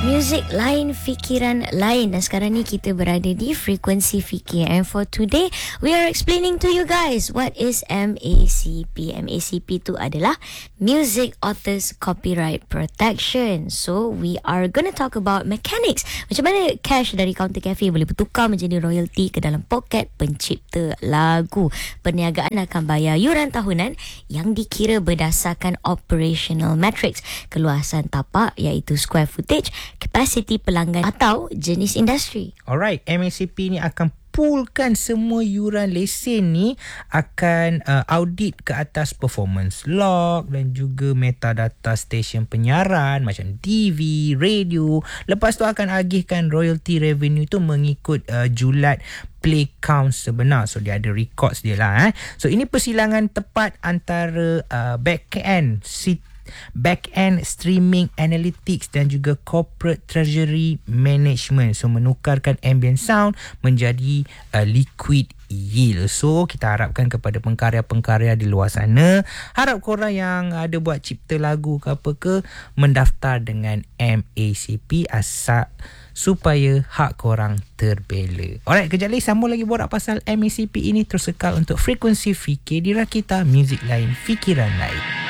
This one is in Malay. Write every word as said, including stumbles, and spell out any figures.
Muzik lain, fikiran lain. Dan sekarang ni kita berada di Frekuensi Fikir. And for today, we are explaining to you guys what is M A C P. M A C P tu adalah Music Authors Copyright Protection. So, we are gonna talk about mechanics. Macam mana cash dari Counter Cafe boleh bertukar menjadi royalty ke dalam poket pencipta lagu. Perniagaan akan bayar yuran tahunan yang dikira berdasarkan operational metrics. Keluasan tapak iaitu square footage, kapasiti pelanggan atau jenis industri. Alright, M A C P ni akan poolkan semua yuran lesen ni, akan uh, audit ke atas performance log dan juga metadata stesen penyiaran macam T V, radio. Lepas tu akan agihkan royalty revenue tu mengikut uh, julat play count sebenar. So dia ada records dia lah. Eh. So ini persilangan tepat antara uh, back-end sit back-end streaming analytics dan juga corporate treasury management. So menukarkan ambient sound menjadi uh, liquid yield. So kita harapkan kepada pengkarya-pengkarya di luar sana, harap korang yang ada buat cipta lagu ke apa ke, mendaftar dengan M A C P asal supaya hak korang terbela. Alright, kejap lagi sambung lagi borak pasal M A C P ini. Terus kekal untuk Frekuensi Fikir di Rakita, muzik lain, fikiran lain.